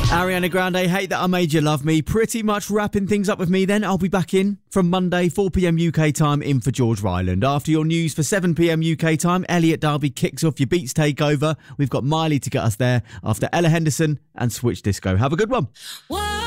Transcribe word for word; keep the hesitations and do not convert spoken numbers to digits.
Ariana Grande, Hate That I Made You Love Me. Pretty much wrapping things up with me then. I'll be back in from Monday, four p.m. U K time, in for George Ryland. After your news for seven p.m. U K time, Elliot Derby kicks off your Beats Takeover. We've got Miley to get us there after Ella Henderson and Switch Disco. Have a good one. What?